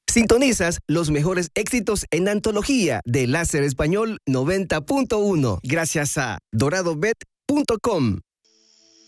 Sintonizas los mejores éxitos en antología de Láser Español 90.1 gracias a doradobet.com.